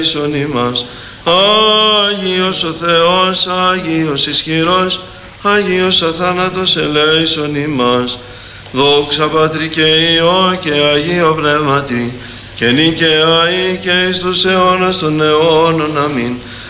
ελέησον ημάς. Άγιος ο Θεός, Άγιος ισχυρός, Άγιος αθάνατος, ελέησον ημάς. Δόξα Πατρί και Υιό και Αγίο Πνεύματι, και νικαία ή και εις τους αιώνας των αιώνων. Αμήν.